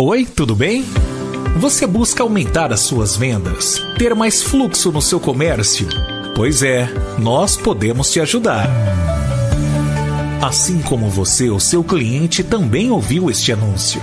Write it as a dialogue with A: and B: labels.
A: Oi, tudo bem? Você busca aumentar as suas vendas, ter mais fluxo no seu comércio? Pois é, nós podemos te ajudar. Assim como você, o seu cliente também ouviu este anúncio.